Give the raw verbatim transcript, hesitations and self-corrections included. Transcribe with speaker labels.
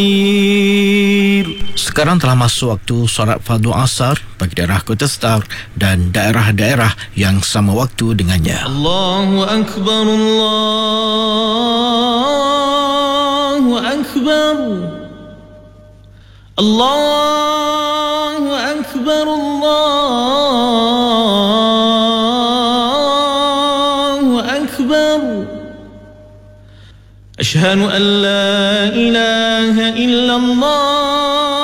Speaker 1: Sekarang telah masuk waktu solat fardu asar bagi daerah Kota Star dan daerah-daerah yang sama waktu dengannya.
Speaker 2: Allahu Akbar, Allahu Akbar, Allahu Akbar, Allahu Akbar. Asyhadu an la ilaha illallah